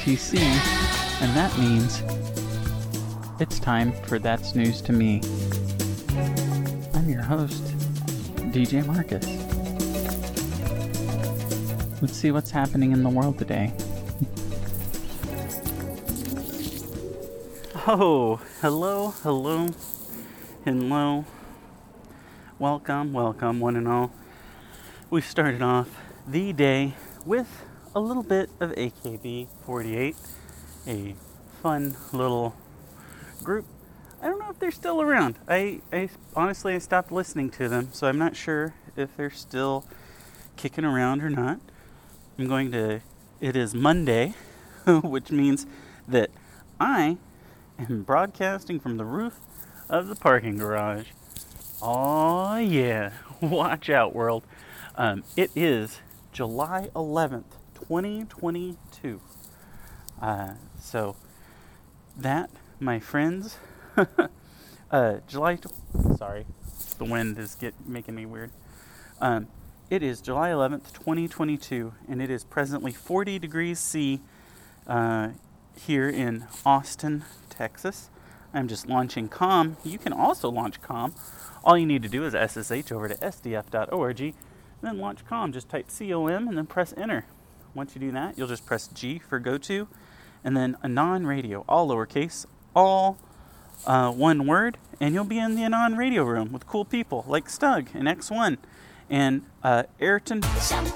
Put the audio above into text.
UTC, and that means it's time for That's News to Me. I'm your host, DJ Marcus. Let's see what's happening in the world today. Oh, hello. Welcome, one and all. We started off the day with a little bit of AKB48, a fun little group. I don't know if they're still around. I honestly stopped listening to them, so I'm not sure if they're still kicking around or not. It is Monday, which means that I am broadcasting from the roof of the parking garage. Oh yeah, watch out, world. It is July 11th, 2022. So that, my friends, sorry, the wind is making me weird. It is July 11th, 2022, and it is presently 40 degrees C here in Austin, Texas. I'm just launching COM. You can also launch COM. All you need to do is SSH over to sdf.org, and then launch COM. Just type COM and then press enter. Once you do that, you'll just press G for go to, and then Anon Radio, all lowercase, all one word, and you'll be in the Anon Radio room with cool people like Stug and X1 and Ayrton.